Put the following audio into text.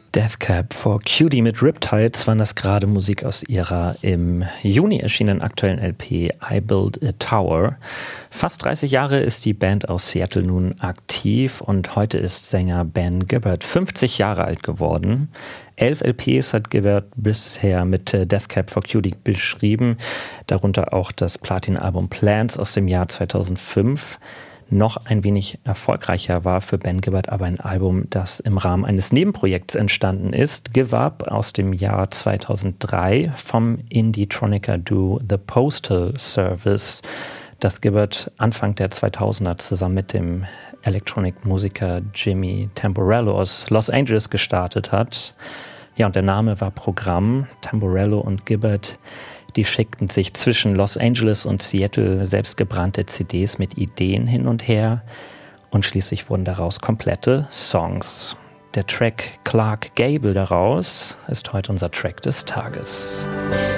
Death Cab for Cutie mit Riptides waren das gerade Musik aus ihrer im Juni erschienenen aktuellen LP I Build a Tower. Fast 30 Jahre ist die Band aus Seattle nun aktiv und heute ist Sänger Ben Gibbard 50 Jahre alt geworden. 11 LPs hat Gibbard bisher mit Death Cab for Cutie beschrieben, darunter auch das Platin-Album Plants aus dem Jahr 2005. Noch ein wenig erfolgreicher war für Ben Gibbard aber ein Album, das im Rahmen eines Nebenprojekts entstanden ist, Give Up aus dem Jahr 2003 vom Indie-Tronica-Duo The Postal Service, das Gibbard Anfang der 2000er zusammen mit dem Electronic-Musiker Jimmy Tamborello aus Los Angeles gestartet hat. Ja, und der Name war Programm. Tamborello und Gibbard, die schickten sich zwischen Los Angeles und Seattle selbstgebrannte CDs mit Ideen hin und her und schließlich wurden daraus komplette Songs. Der Track Clark Gable daraus ist heute unser Track des Tages.